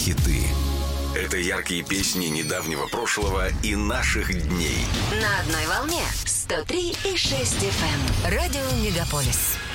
хиты. Это яркие песни недавнего прошлого и наших дней. На одной волне 103,6 FM. Радио Мегаполис.